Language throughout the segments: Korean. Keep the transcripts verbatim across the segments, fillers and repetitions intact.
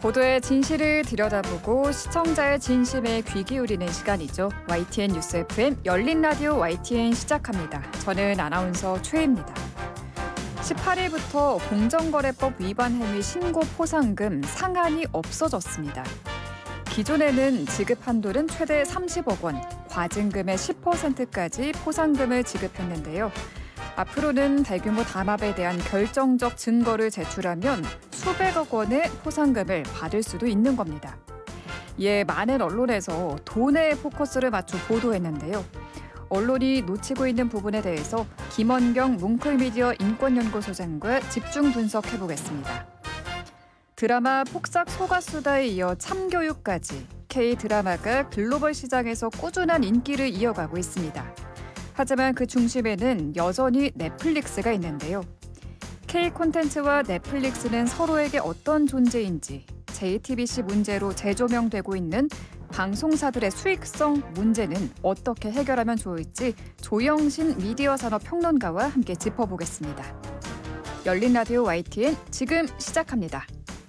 보도의 진실을 들여다보고 시청자의 진심에 귀 기울이는 시간이죠. 와이티엔 뉴스 에프엠 열린 라디오 와이티엔 시작합니다. 저는 아나운서 최혜입니다. 십팔 일부터 공정거래법 위반 혐의 신고 포상금 상한이 없어졌습니다. 기존에는 지급 한도는 최대 삼십억 원, 과징금의 십 퍼센트까지 포상금을 지급했는데요. 앞으로는 대규모 담합에 대한 결정적 증거를 제출하면 수백억 원의 포상금을 받을 수도 있는 겁니다. 이에 많은 언론에서 돈에 포커스를 맞춰 보도했는데요. 언론이 놓치고 있는 부분에 대해서 김원경 뭉클미디어 인권연구소장과 집중 분석해보겠습니다. 드라마 폭삭 소가수다에 이어 참교육까지 K-드라마가 글로벌 시장에서 꾸준한 인기를 이어가고 있습니다. 하지만 그 중심에는 여전히 넷플릭스가 있는데요. K 콘텐츠와 넷플릭스는 서로에게 어떤 존재인지 제이티비씨 문제로 재조명되고 있는 방송사들의 수익성 문제는 어떻게 해결하면 좋을지 조영신 미디어 산업 평론가와 함께 짚어보겠습니다. 열린 라디오 와이티엔 지금 시작합니다.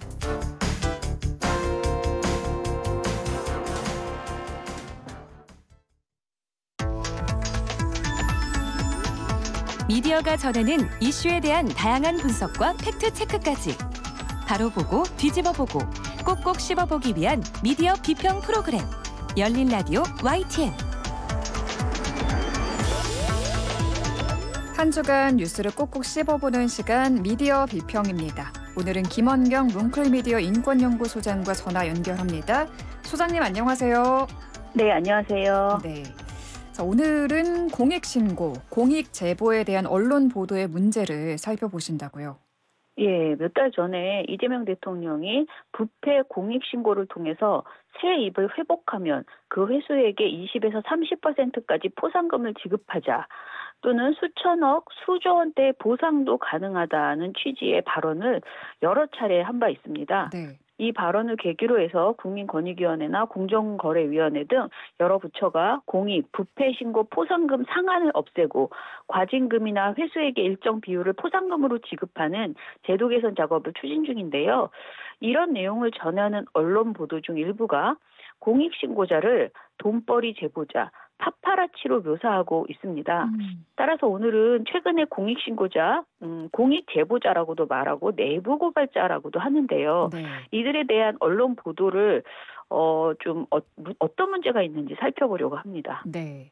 미디어가 전하는 이슈에 대한 다양한 분석과 팩트체크까지 바로 보고 뒤집어 보고 꼭꼭 씹어보기 위한 미디어 비평 프로그램 열린 라디오 와이티엔. 한 주간 뉴스를 꼭꼭 씹어보는 시간 미디어 비평입니다. 오늘은 김원경 뭉클미디어 인권연구소장과 전화 연결합니다. 소장님 안녕하세요. 네, 안녕하세요. 네. 자, 오늘은 공익신고, 공익제보에 대한 언론 보도의 문제를 살펴보신다고요? 예, 몇 달 전에 이재명 대통령이 부패 공익신고를 통해서 새 이익을 회복하면 그 회수액의 이십에서 삼십 퍼센트까지 포상금을 지급하자 또는 수천억, 수조 원대의 보상도 가능하다는 취지의 발언을 여러 차례 한 바 있습니다. 네. 이 발언을 계기로 해서 국민권익위원회나 공정거래위원회 등 여러 부처가 공익, 부패 신고 포상금 상한을 없애고 과징금이나 회수액의 일정 비율을 포상금으로 지급하는 제도 개선 작업을 추진 중인데요. 이런 내용을 전하는 언론 보도 중 일부가 공익신고자를 돈벌이 제보자, 파파라치로 묘사하고 있습니다. 음. 따라서 오늘은 최근에 공익신고자, 음, 공익제보자라고도 말하고 내부 고발자라고도 하는데요. 네. 이들에 대한 언론 보도를 어, 좀 어, 어떤 문제가 있는지 살펴보려고 합니다. 네.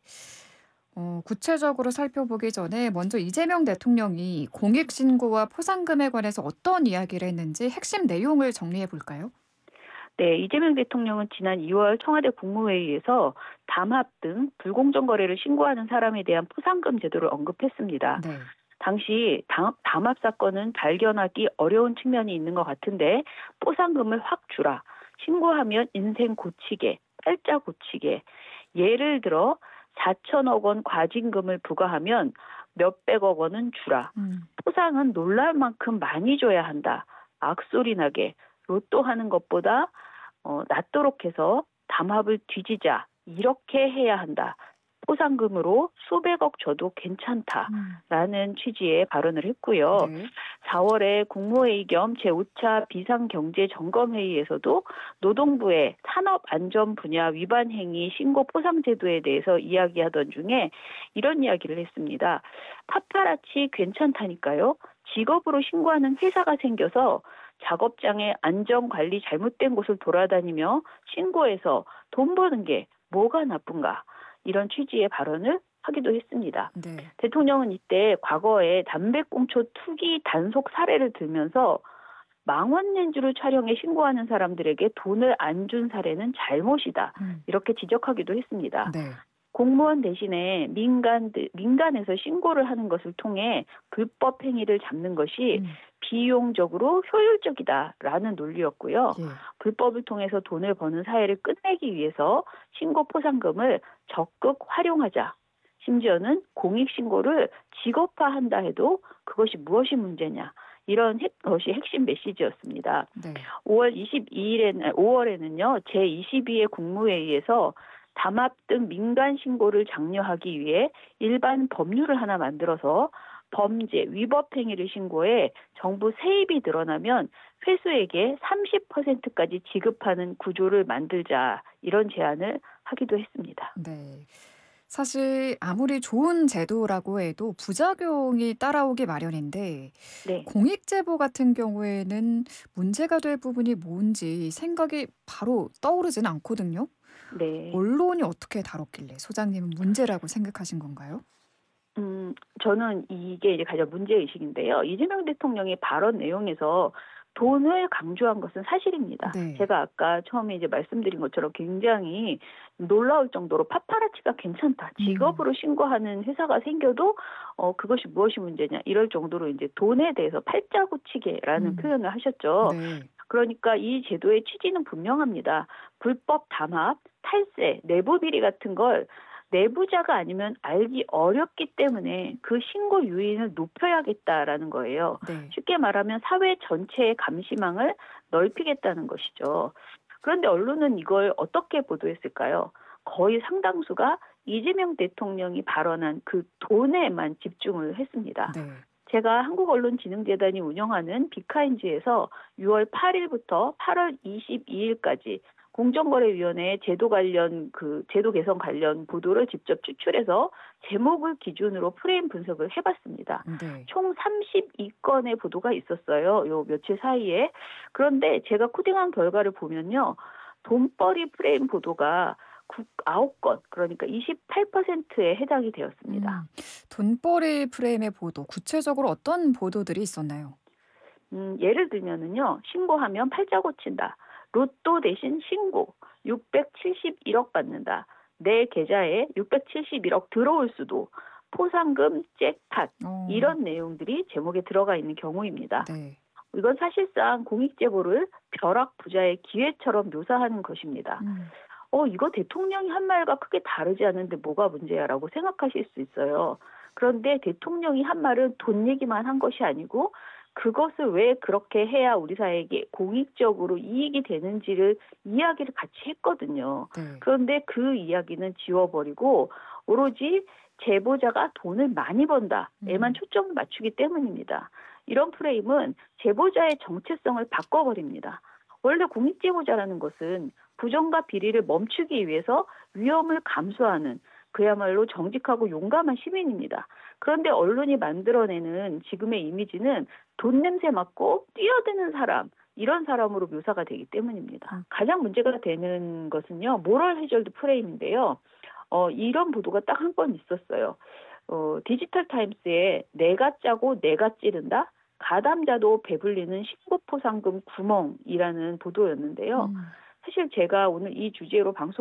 어, 구체적으로 살펴보기 전에 먼저 이재명 대통령이 공익신고와 포상금에 관해서 어떤 이야기를 했는지 핵심 내용을 정리해 볼까요? 네, 이재명 대통령은 지난 이월 청와대 국무회의에서 담합 등 불공정 거래를 신고하는 사람에 대한 포상금 제도를 언급했습니다. 네. 당시 담, 담합 사건은 발견하기 어려운 측면이 있는 것 같은데 포상금을 확 주라, 신고하면 인생 고치게, 팔자 고치게, 예를 들어 사천억 원 과징금을 부과하면 몇백억 원은 주라, 음. 포상은 놀랄 만큼 많이 줘야 한다, 악소리 나게, 로또 하는 것보다 어, 낫도록 해서 담합을 뒤지자, 이렇게 해야 한다. 포상금으로 수백억 줘도 괜찮다라는 음. 취지의 발언을 했고요. 네. 사월에 국무회의 겸 제오 차 비상경제점검회의에서도 노동부의 산업안전 분야 위반 행위 신고 포상제도에 대해서 이야기하던 중에 이런 이야기를 했습니다. 파파라치 괜찮다니까요. 직업으로 신고하는 회사가 생겨서 작업장의 안전관리 잘못된 곳을 돌아다니며 신고해서 돈 버는 게 뭐가 나쁜가, 이런 취지의 발언을 하기도 했습니다. 네. 대통령은 이때 과거에 담배꽁초 투기 단속 사례를 들면서 망원렌즈로 촬영해 신고하는 사람들에게 돈을 안 준 사례는 잘못이다, 음. 이렇게 지적하기도 했습니다. 네. 공무원 대신에 민간, 민간에서 신고를 하는 것을 통해 불법 행위를 잡는 것이 음. 비용적으로 효율적이다라는 논리였고요. 예. 불법을 통해서 돈을 버는 사회를 끝내기 위해서 신고 포상금을 적극 활용하자. 심지어는 공익신고를 직업화한다 해도 그것이 무엇이 문제냐. 이런 것이 핵심 메시지였습니다. 네. 오월 이십이일에는, 오월에는요, 제이십이 회 국무회의에서 담합 등 민간 신고를 장려하기 위해 일반 법률을 하나 만들어서 범죄, 위법 행위를 신고해 정부 세입이 늘어나면 회수액의 삼십 퍼센트까지 지급하는 구조를 만들자 이런 제안을 하기도 했습니다. 네. 사실 아무리 좋은 제도라고 해도 부작용이 따라오기 마련인데 네. 공익 제보 같은 경우에는 문제가 될 부분이 뭔지 생각이 바로 떠오르진 않거든요. 네. 언론이 어떻게 다뤘길래 소장님은 문제라고 생각하신 건가요? 음, 저는 이게 이제 가장 문제의식인데요. 이재명 대통령의 발언 내용에서 돈을 강조한 것은 사실입니다. 네. 제가 아까 처음에 이제 말씀드린 것처럼 굉장히 놀라울 정도로 파파라치가 괜찮다. 음. 직업으로 신고하는 회사가 생겨도 어, 그것이 무엇이 문제냐. 이럴 정도로 이제 돈에 대해서 팔자고치게라는 음. 표현을 하셨죠. 네. 그러니까 이 제도의 취지는 분명합니다. 불법 담합, 탈세, 내부 비리 같은 걸 내부자가 아니면 알기 어렵기 때문에 그 신고 유인을 높여야겠다라는 거예요. 네. 쉽게 말하면 사회 전체의 감시망을 넓히겠다는 것이죠. 그런데 언론은 이걸 어떻게 보도했을까요? 거의 상당수가 이재명 대통령이 발언한 그 돈에만 집중을 했습니다. 네. 제가 한국언론진흥재단이 운영하는 비카인즈에서 유월 팔일부터 팔월 이십이일까지 공정거래위원회 제도 관련 그 제도 개선 관련 보도를 직접 추출해서 제목을 기준으로 프레임 분석을 해봤습니다. 네. 총 삼십이 건의 보도가 있었어요. 요 며칠 사이에. 그런데 제가 코딩한 결과를 보면요. 돈벌이 프레임 보도가 아홉 건, 그러니까 이십팔 퍼센트에 해당이 되었습니다. 음. 돈벌이 프레임의 보도, 구체적으로 어떤 보도들이 있었나요? 음, 예를 들면은요, 신고하면 팔자 고친다. 로또 대신 신고. 육백칠십일억 받는다. 내 계좌에 육백칠십일억 들어올 수도. 포상금 잭팟. 어. 이런 내용들이 제목에 들어가 있는 경우입니다. 네. 이건 사실상 공익제보를 벼락 부자의 기회처럼 묘사하는 것입니다. 음. 어, 이거 대통령이 한 말과 크게 다르지 않은데 뭐가 문제야라고 생각하실 수 있어요. 그런데 대통령이 한 말은 돈 얘기만 한 것이 아니고 그것을 왜 그렇게 해야 우리 사회에게 공익적으로 이익이 되는지를 이야기를 같이 했거든요. 네. 그런데 그 이야기는 지워버리고 오로지 제보자가 돈을 많이 번다에만 음. 초점을 맞추기 때문입니다. 이런 프레임은 제보자의 정체성을 바꿔버립니다. 원래 공익제보자라는 것은 부정과 비리를 멈추기 위해서 위험을 감수하는 그야말로 정직하고 용감한 시민입니다. 그런데 언론이 만들어내는 지금의 이미지는 돈 냄새 맡고 뛰어드는 사람, 이런 사람으로 묘사가 되기 때문입니다. 음. 가장 문제가 되는 것은요, 모럴 해저드 프레임인데요. 어, 이런 보도가 딱 한 건 있었어요. 어, 디지털 타임스에 내가 짜고 내가 찌른다? 가담자도 배불리는 신고포상금 구멍이라는 보도였는데요. 음. 사실 제가 오늘 이 주제로 방송